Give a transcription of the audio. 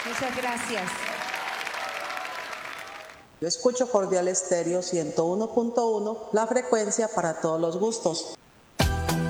Muchas gracias. Yo escucho Cordial Estéreo 101.1, la frecuencia para todos los gustos.